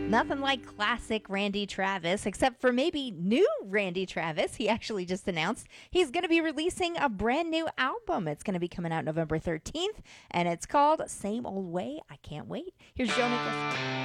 Nothing like classic Randy Travis, except for maybe new Randy Travis. He actually just announced he's going to be releasing a brand new album. It's going to be coming out November 13th, and it's called Same Old Way. I can't wait. Here's Joe Nichols.